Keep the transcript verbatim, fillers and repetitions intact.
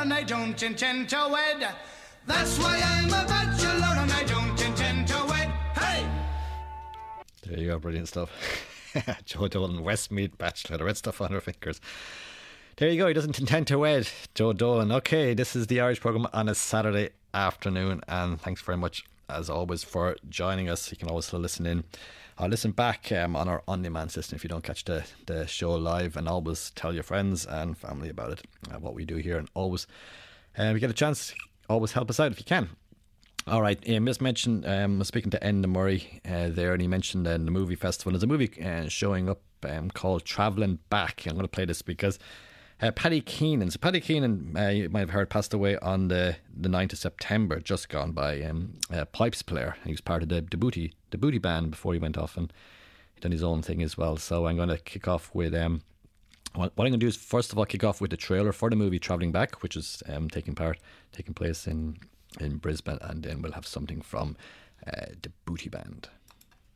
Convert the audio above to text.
and I don't intend to wed. That's why I'm a bachelor and I don't intend to wed. Hey! There you go, brilliant stuff. Joe Dolan, Westmeath Bachelor, the red stuff on her fingers. There you go, he doesn't intend to wed, Joe Dolan. Okay, this is the Irish programme on a Saturday afternoon, and thanks very much, as always, for joining us. You can always still listen in or listen back um, on our on-demand system if you don't catch the, the show live, and always tell your friends and family about it, uh, what we do here, and always, uh, if you get a chance, always help us out if you can. All right, Ian just mentioned, um, I was speaking to Enda Murray uh, there, and he mentioned uh, the movie festival. There's a movie uh, showing up um, called Travelling Back. I'm going to play this because uh, Paddy Keenan, so Paddy Keenan, uh, you might have heard, passed away on the, the ninth of September, just gone by, um, a pipes player. He was part of the, the Booty the Booty band before he went off and done his own thing as well. So I'm going to kick off with... Um, what I'm going to do is first of all kick off with the trailer for the movie Travelling Back, which is um, taking part, taking place in, in Brisbane, and then we'll have something from uh, the Booty Band.